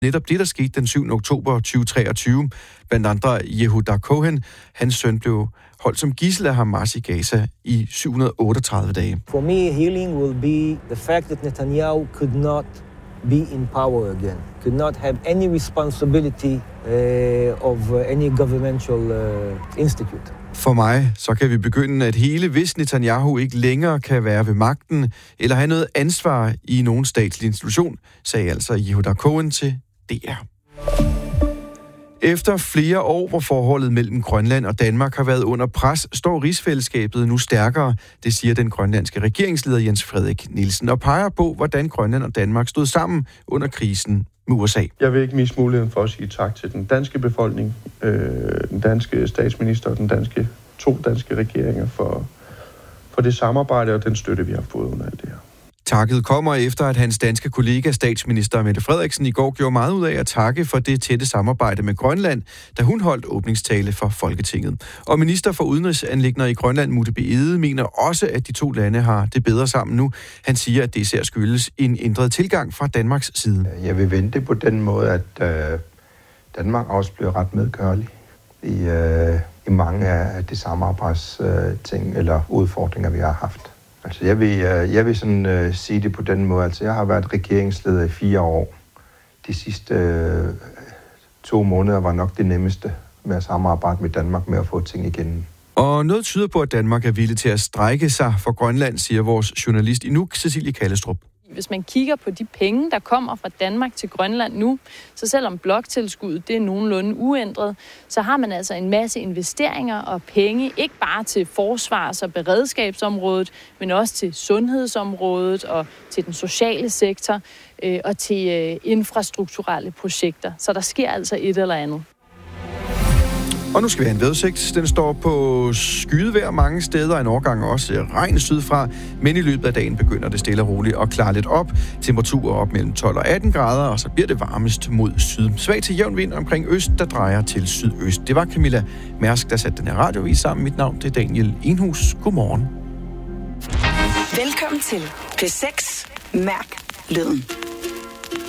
netop det, der skete den 7. oktober 2023. Blandt andre Yehuda Cohen, hans søn, blev holdt som gidsel af Hamas i Gaza i 738 dage. For me, healing will be the fact that Netanyahu could not be in power again, could not have any responsibility of any governmental institute. For mig, så kan vi begynde at hele, hvis Netanyahu ikke længere kan være ved magten eller have noget ansvar i nogen statslig institution, sagde altså Yehuda Cohen til DR. Efter flere år, hvor forholdet mellem Grønland og Danmark har været under pres, står rigsfællesskabet nu stærkere, det siger den grønlandske regeringsleder Jens Frederik Nielsen, og peger på, hvordan Grønland og Danmark stod sammen under krisen med USA. Jeg vil ikke miste muligheden for at sige tak til den danske befolkning, den danske statsminister og to danske regeringer for det samarbejde og den støtte, vi har fået under alt det her. Takket kommer efter, at hans danske kollega, statsminister Mette Frederiksen, i går gjorde meget ud af at takke for det tætte samarbejde med Grønland, da hun holdt åbningstale for Folketinget. Og minister for udenrigsanliggender i Grønland, Mutte B. Egede, mener også, at de to lande har det bedre sammen nu. Han siger, at det især skyldes en ændret tilgang fra Danmarks side. Jeg vil vente på den måde, at Danmark også bliver ret medgørlig i mange af de samarbejdsting eller udfordringer, vi har haft. Altså, jeg vil sådan sige det på den måde. Altså, jeg har været regeringsleder i 4 år. De sidste 2 måneder var nok det nemmeste med at samarbejde med Danmark med at få ting igennem. Og noget tyder på, at Danmark er villig til at strække sig for Grønland, siger vores journalist i Nuuk, Cecilie Kallestrup. Hvis man kigger på de penge, der kommer fra Danmark til Grønland nu, så selvom bloktilskuddet det er nogenlunde uændret, så har man altså en masse investeringer og penge, ikke bare til forsvars- og beredskabsområdet, men også til sundhedsområdet og til den sociale sektor og til infrastrukturelle projekter. Så der sker altså et eller andet. Og nu skal vi have en vejrudsigt. Den står på skydevejr mange steder, en overgang også regn sydfra, men i løbet af dagen begynder det stille og roligt at klare lidt op. Temperaturer op mellem 12 og 18 grader, og så bliver det varmest mod syd. Svag til jævn vind omkring øst, der drejer til sydøst. Det var Camilla Mærsk, der satte den her radiovis sammen. Mit navn det er Daniel Enhus. Godmorgen. Velkommen til P6 Mærk Lyden.